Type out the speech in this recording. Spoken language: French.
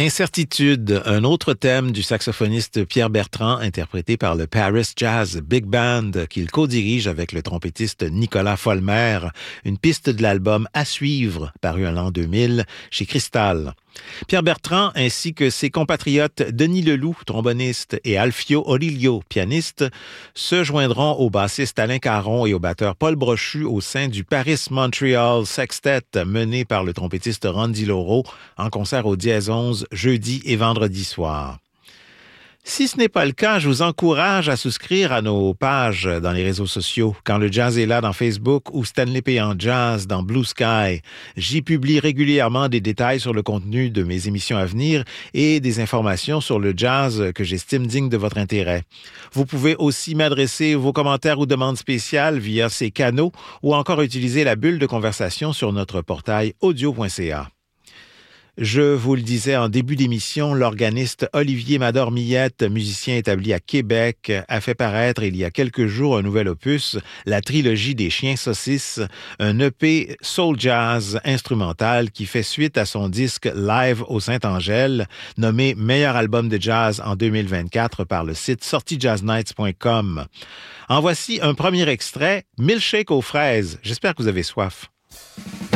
Incertitude, un autre thème du saxophoniste Pierre Bertrand, interprété par le Paris Jazz Big Band, qu'il co-dirige avec le trompettiste Nicolas Folmer, une piste de l'album À suivre, paru en l'an 2000 chez Cristal. Pierre Bertrand ainsi que ses compatriotes Denis Leloup, tromboniste, et Alfio Orilio, pianiste, se joindront au bassiste Alain Caron et au batteur Paul Brochu au sein du Paris Montreal Sextet mené par le trompettiste Randy Loro en concert au Dièse 11 jeudi et vendredi soir. Si ce n'est pas le cas, je vous encourage à souscrire à nos pages dans les réseaux sociaux. Quand le jazz est là dans Facebook ou Stanley P. en jazz dans Blue Sky, j'y publie régulièrement des détails sur le contenu de mes émissions à venir et des informations sur le jazz que j'estime digne de votre intérêt. Vous pouvez aussi m'adresser vos commentaires ou demandes spéciales via ces canaux ou encore utiliser la bulle de conversation sur notre portail audio.ca. Je vous le disais en début d'émission, l'organiste Olivier Mador-Millette, musicien établi à Québec, a fait paraître il y a quelques jours un nouvel opus, la trilogie des Chiens Saucisses, un EP soul jazz instrumental qui fait suite à son disque Live au Saint-Angèle, nommé Meilleur album de jazz en 2024 par le site sortijazznights.com. En voici un premier extrait, Milkshake aux fraises. J'espère que vous avez soif.